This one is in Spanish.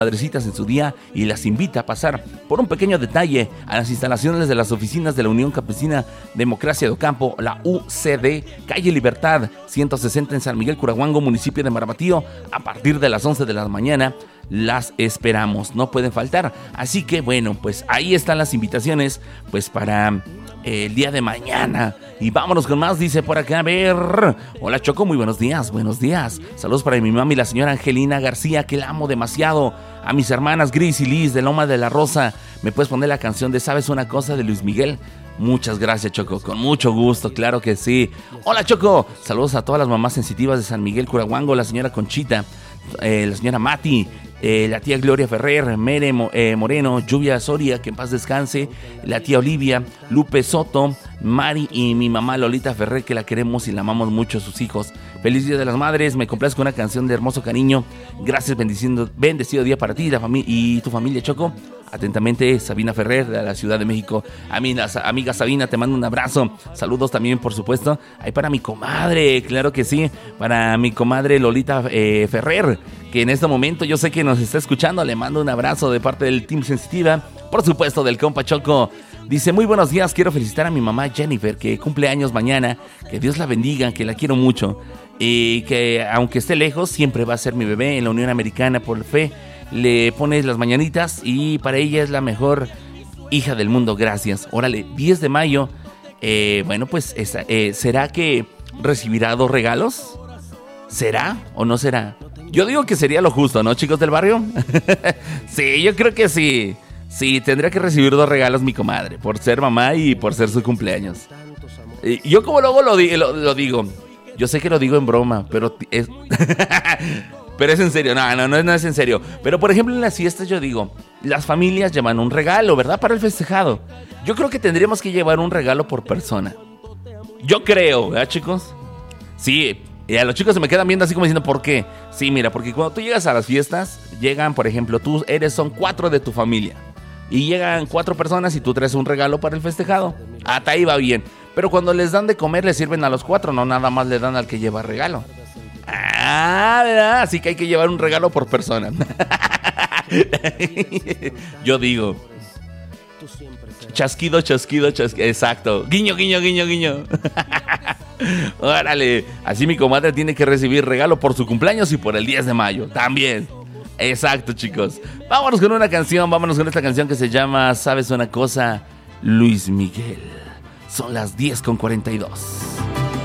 madrecitas en su día y las invita a pasar por un pequeño detalle a las instalaciones de las oficinas de la Unión Campesina Democracia de Ocampo, la UCD, calle Libertad 160 en San Miguel Curahuango, municipio de Marabatío, a partir de las 11 de la mañana. Las esperamos, no pueden faltar. Así que bueno, pues ahí están las invitaciones pues para el día de mañana. Y vámonos con más, dice por acá, a ver. Hola Choco, muy buenos días, buenos días. Saludos para mi mami, la señora Angelina García, que la amo demasiado. A mis hermanas Gris y Liz de Loma de la Rosa. ¿Me puedes poner la canción de ¿Sabes una cosa? De Luis Miguel? Muchas gracias, Choco, con mucho gusto, claro que sí. Hola Choco, saludos a todas las mamás sensitivas de San Miguel Curahuango, la señora Conchita, la señora Mati, la tía Gloria Ferrer, Mere Moreno, Lluvia Soria, que en paz descanse, la tía Olivia, Lupe Soto, Mari y mi mamá Lolita Ferrer, que la queremos y la amamos mucho, sus hijos. Feliz Día de las Madres, me complazco con una canción de hermoso cariño. Gracias, bendecido día para ti y tu familia, Choco. Atentamente, Sabina Ferrer, de la Ciudad de México. Amiga Sabina, te mando un abrazo. Saludos también, por supuesto. Ahí para mi comadre, claro que sí. Para mi comadre Lolita Ferrer, que en este momento yo sé que nos está escuchando. Le mando un abrazo de parte del Team Sensitiva. Por supuesto, del compa Choco. Dice, muy buenos días, quiero felicitar a mi mamá Jennifer, que cumple años mañana. Que Dios la bendiga, que la quiero mucho. Y que aunque esté lejos, siempre va a ser mi bebé en la Unión Americana por fe. Le pones las mañanitas y para ella es la mejor hija del mundo, gracias. Órale, 10 de mayo, bueno pues, ¿será que recibirá 2 regalos? ¿Será o no será? Yo digo que sería lo justo, ¿no, chicos del barrio? Sí, yo creo que sí. Sí, tendría que recibir 2 regalos mi comadre, por ser mamá y por ser su cumpleaños. Yo como luego lo digo, yo sé que lo digo en broma, pero es... Pero es en serio, no es en serio. Pero por ejemplo en las fiestas yo digo, las familias llevan un regalo, ¿verdad? Para el festejado. Yo creo que tendríamos que llevar un regalo por persona. Yo creo, ¿verdad, chicos? Sí, y a los chicos se me quedan viendo así como diciendo, ¿por qué? Sí, mira, porque cuando tú llegas a las fiestas, llegan, por ejemplo, son 4 de tu familia. Y llegan 4 personas y tú traes un regalo para el festejado. Hasta ahí va bien. Pero cuando les dan de comer, les sirven a los 4, no nada más le dan al que lleva regalo. ¿Verdad? Así que hay que llevar un regalo por persona. Yo digo. Chasquido. Exacto. Guiño. Órale. Así mi comadre tiene que recibir regalo por su cumpleaños y por el 10 de mayo. También. Exacto, chicos. Vámonos con esta canción que se llama ¿Sabes una cosa? Luis Miguel. Son las 10:42.